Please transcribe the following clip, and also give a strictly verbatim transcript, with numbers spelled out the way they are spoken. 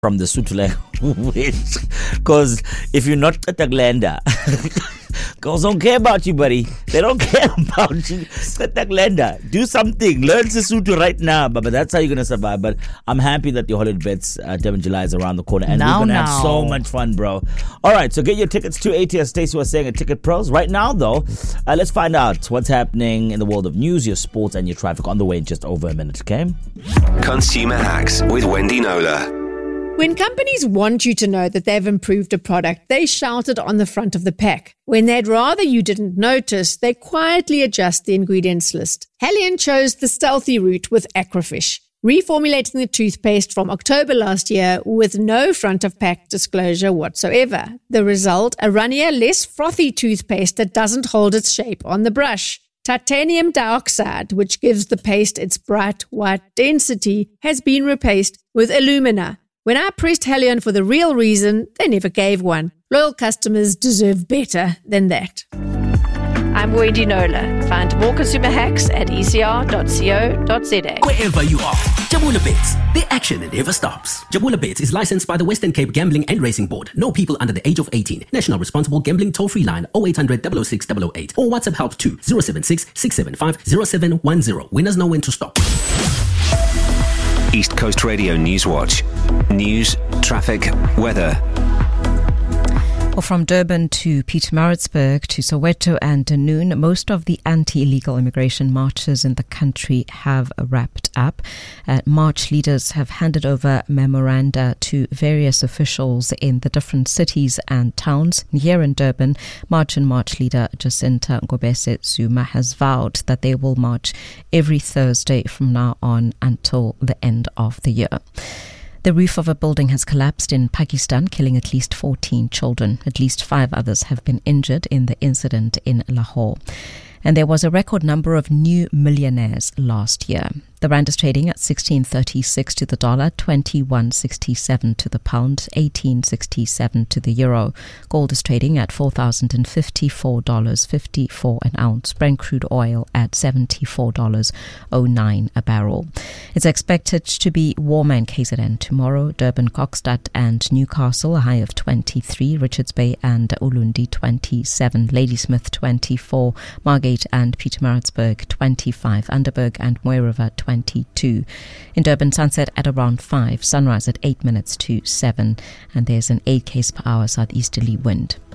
from the Sotho language. Because if you're not a Taglanda, girls don't care about you, buddy. They don't care about you. Taglanda, do something. Learn Sesotho right now, but, but that's how you're going to survive. But I'm happy that your holiday bets, uh, Durban July is around the corner. And now, we're going to now. have so much fun, bro. All right, so get your tickets to A T S. Stacey was saying at Ticket Pros. Right now, though, uh, let's find out what's happening in the world of news, your sports, and your traffic on the way in just over a minute, okay? Consumer Hacks with Wendy Nola. When companies want you to know that they've improved a product, they shout it on the front of the pack. When they'd rather you didn't notice, they quietly adjust the ingredients list. Haleon chose the stealthy route with Aquafish, reformulating the toothpaste from October last year with no front-of-pack disclosure whatsoever. The result, a runnier, less frothy toothpaste that doesn't hold its shape on the brush. Titanium dioxide, which gives the paste its bright white density, has been replaced with alumina. When I pressed Haleon for the real reason, they never gave one. Loyal customers deserve better than that. I'm Wendy Nola. Find more consumer hacks at e c r dot co dot z a. Wherever you are, Jabula Bets, the action never stops. Jabula Bets is licensed by the Western Cape Gambling and Racing Board. No people under the age of eighteen. National Responsible Gambling Toll-Free Line oh eight hundred, double oh six, double oh eight or WhatsApp help to zero seven six, six seven five, zero seven one zero. Winners know when to stop. East Coast Radio News Watch. News, traffic, weather. Well, from Durban to Pietermaritzburg to Soweto and Dunoon, most of the anti-illegal immigration marches in the country have wrapped up. Uh, March leaders have handed over memoranda to various officials in the different cities and towns. Here in Durban, March and March leader Jacinta Ngobese Zuma has vowed that they will march every Thursday from now on until the end of the year. The roof of a building has collapsed in Pakistan, killing at least fourteen children. At least five others have been injured in the incident in Lahore. And there was a record number of new millionaires last year. The rand is trading at sixteen thirty-six to the dollar, twenty-one sixty-seven to the pound, eighteen sixty-seven to the euro. Gold is trading at four thousand fifty-four dollars fifty-four an ounce. Brent crude oil at seventy-four dollars oh nine a barrel. It's expected to be warmer in K Z N tomorrow. Durban, Kokstad and Newcastle, a high of twenty-three. Richards Bay and Ulundi, twenty-seven. Ladysmith, twenty-four. Margate and Pietermaritzburg, twenty-five. Underberg and Mooi River, twenty-two. In Durban, sunset at around five, sunrise at eight minutes to seven, and there's an eight k's per hour southeasterly wind.